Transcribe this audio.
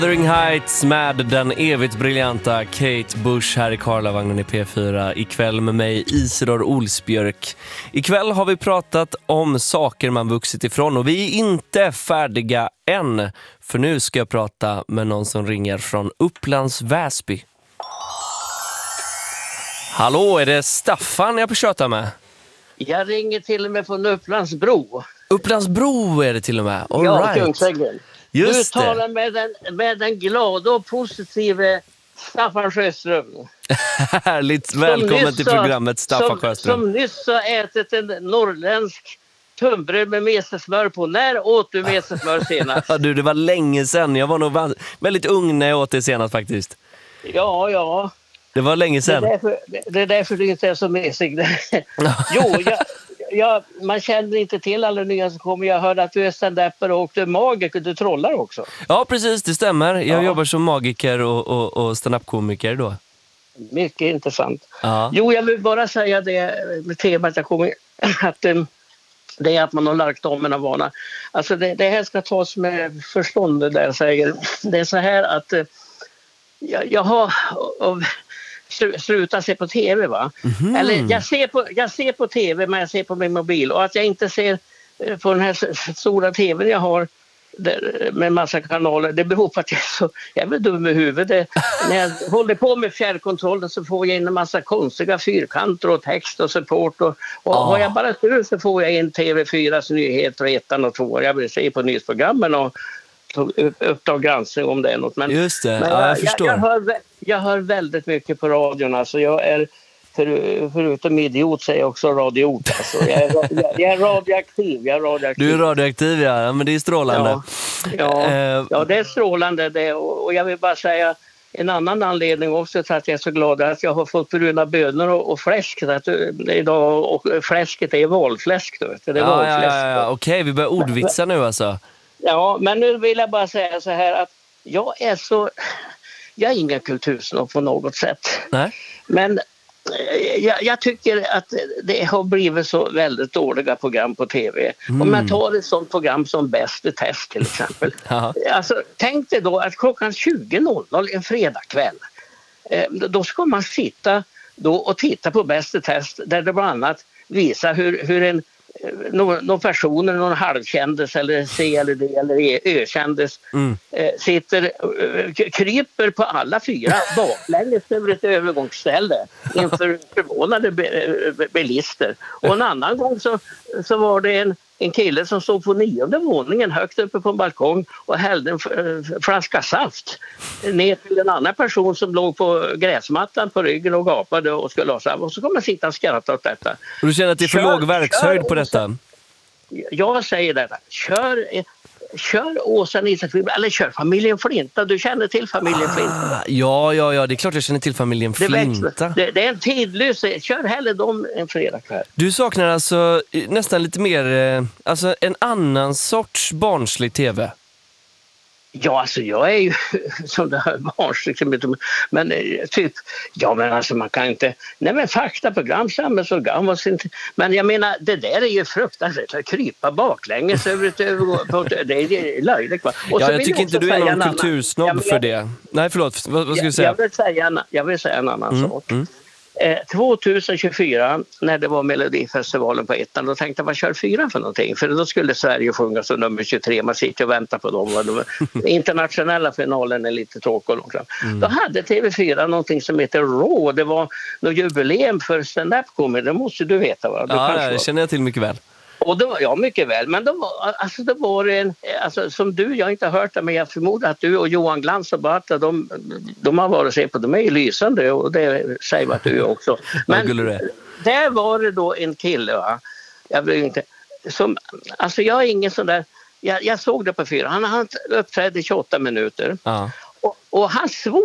Wuthering Heights med den evigt briljanta Kate Bush här i Karlavagnen i P4. Ikväll med mig Isidor Olsbjörk. Ikväll har vi pratat om saker man vuxit ifrån och vi är inte färdiga än. För nu ska jag prata med någon som ringer från Upplands Väsby. Hallå, är det Staffan jag pratar med? Jag ringer till och med från Upplandsbro. Upplandsbro är det till och med. All ja, right. Kungsängen. Just du talar med den glada och positiva Staffan Sjöström. Härligt, välkommen till programmet Staffan Sjöström. Som nyss har ätit en norrländsk tunnbröd med mesesmör på. När åt du mesesmör senast? Ja, du, det var länge sedan. Jag var nog väldigt ung när jag åt det senast faktiskt. Ja. Det var länge sedan. Det är därför du inte är så mesig. Jo, man känner inte till alla nya som kommer. Jag hörde att du är stand-upper och du är magiker, du trollar också. Ja, precis, det stämmer. Jag jobbar som magiker och stand-up-komiker då. Mycket intressant. Ja. Jo, jag vill bara säga det med temat jag kommer att det är att man har lagt om en vana. Alltså det här ska tas med förstånd där jag säger. Det är så här att jag har slutat se på tv, va? Mm-hmm. Eller jag ser på tv, men jag ser på min mobil. Och att jag inte ser på den här stora tvn jag har med massa kanaler, det beror på att jag är väl dum i huvudet. När jag håller på med fjärrkontrollen så får jag in en massa konstiga fyrkanter och text och support. Och har jag bara tur så får jag in TV4s nyheter, 1 och 2. Jag vill se på nyhetsprogrammen och Uppdrag granskning om det är något. Men, just det, men jag förstår. Jag hör väldigt mycket på radion. Alltså jag är, förutom idiot, så är jag också radiot. Alltså jag är radioaktiv. Du är radioaktiv, ja. Men det är strålande. Ja, det är strålande. Det. Och jag vill bara säga en annan anledning också till att jag är så glad att jag har fått bruna bönor och fläsk. Att idag, och fläsket är valfläsk. Det är valfläsk. Ja. Okej, vi börjar ordvitsa nu alltså. Ja, men nu vill jag bara säga så här att jag är ingen kultursnobb på något sätt. Nej. Men jag tycker att det har blivit så väldigt dåliga program på tv. Om man tar ett sånt program som Bäst i test till exempel. Alltså, tänk dig då att klockan 20.00 en fredagkväll, då ska man sitta då och titta på Bäst i test där det bland annat visar hur någon personer, någon halvkändis eller C eller D eller Ö-kändis sitter, kryper på alla 4 baklänges över ett övergångsställe inför förvånade bilister. Och en annan gång så var det en kille som stod på 9:e våningen högt uppe på en balkong och hällde en flaska saft ner till en annan person som låg på gräsmattan på ryggen och gapade och skulle ha saft. Och så kommer man sitta och skratta åt detta. Och du känner att det är för låg verkshöjd på detta? Jag säger detta. Kör Åsa Nilsson eller kör familjen Flinta. Du känner till familjen Flinta? Ja, det är klart jag känner till familjen Flinta. Det är en tidlös. Kör hellre dem en fredagkväll. Du saknar alltså nästan lite mer, alltså en annan sorts barnslig tv. Ja, alltså jag är ju som det här barnsligt, men typ, men alltså man kan inte, men faktaprogram, samhällsorgan, men jag menar, det där är ju fruktansvärt att krypa baklänges över ett övergång, det är löjligt. Jag tycker inte du är någon kultursnobb för det. Nej, förlåt, vad ska du säga? Jag vill säga en annan sak. 2024 när det var Melodifestivalen på 1, då tänkte jag, vad kör 4 för någonting? För då skulle Sverige sjunga som nummer 23, man sitter och väntar på dem. Internationella finalen är lite tråkig och långsamt. Då hade TV4 någonting som heter Raw, det var något jubileum för stand-up-komedi, det måste du veta, va? Det känner jag till mycket väl. Och då, ja, mycket väl. Men då var det som du, jag har inte hört det, men jag förmodar att du och Johan Glans och Barta, de har varit och se på, de är ju lysande och det säger att du också. Men där var det då en kille, va? Jag vill inte, jag är ingen sån där, jag såg det på 4, han uppträdde i 28 minuter och han svor